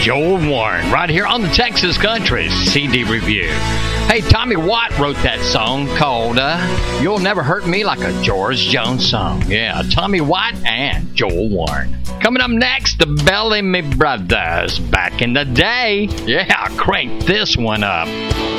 Joel Warren, right here on the Texas Country CD Review. Hey, Tommy Watt wrote that song called You'll Never Hurt Me Like a George Jones Song. Yeah, Tommy Watt and Joel Warren. Coming up next, the Bellamy Brothers. Back in the day. Yeah, crank this one up.